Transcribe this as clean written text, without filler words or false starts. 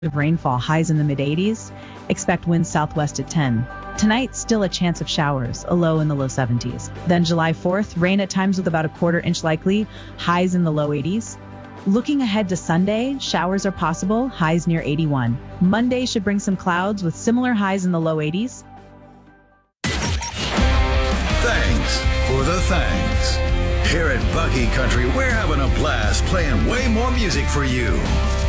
of rainfall, highs in the mid-80s. Expect winds southwest at 10. Tonight, still a chance of showers, a low in the low 70s. Then July 4th, rain at times with about a quarter inch likely, highs in the low 80s. Looking ahead to Sunday, showers are possible, highs near 81. Monday should bring some clouds with similar highs in the low 80s. Thanks for the thanks. Here at Bucky Country, we're having a blast playing way more music for you.